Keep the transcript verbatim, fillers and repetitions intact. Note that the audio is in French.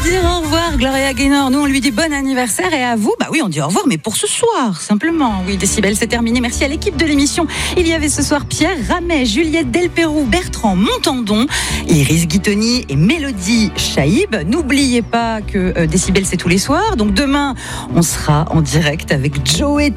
dire au revoir, Gloria Gaynor. Nous, on lui dit bon anniversaire, et à vous, bah oui, on dit au revoir, mais pour ce soir, simplement. Oui, Décibel, c'est terminé. Merci à l'équipe de l'émission. Il y avait ce soir Pierre Ramet, Juliette Delperroux, Bertrand Montandon, Iris Guitoni et Mélodie Chaïb. N'oubliez pas que euh, Décibel, c'est tous les soirs. Donc demain, on sera en direct avec Joey